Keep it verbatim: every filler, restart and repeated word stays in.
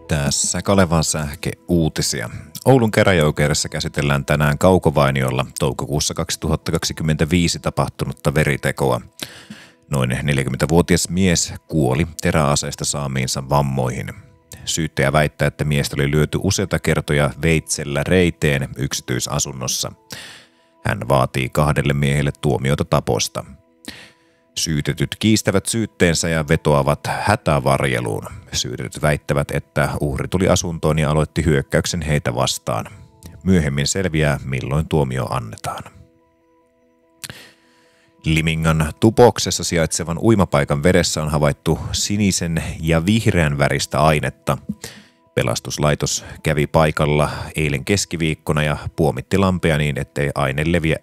Tässä Kalevan sähke uutisia. Oulun käräjäoikeudessa käsitellään tänään Kaukovainiolla toukokuussa kaksituhattakaksikymmentäviisi tapahtunutta veritekoa. Noin neljäkymmentävuotias mies kuoli teräaseesta saamiinsa vammoihin. Syyttäjä väittää, että miestä oli lyöty useita kertoja veitsellä reiteen yksityisasunnossa. Hän vaatii kahdelle miehelle tuomiota taposta. Syytetyt kiistävät syytteensä ja vetoavat hätävarjeluun. Syytetyt väittävät, että uhri tuli asuntoon ja aloitti hyökkäyksen heitä vastaan. Myöhemmin selviää, milloin tuomio annetaan. Limingan Tupoksessa sijaitsevan uimapaikan vedessä on havaittu sinisen ja vihreän väristä ainetta. Pelastuslaitos kävi paikalla eilen keskiviikkona ja puomitti lampea niin, ettei aine leviä